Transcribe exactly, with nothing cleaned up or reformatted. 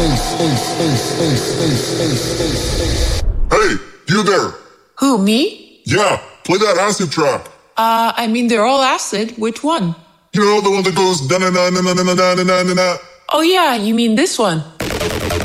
Hey, you there? Who, me? Yeah, play that acid track. Uh, I mean, they're all acid. Which one? You know, the one that goes da na na na na na na na na na. Oh yeah, you mean this one?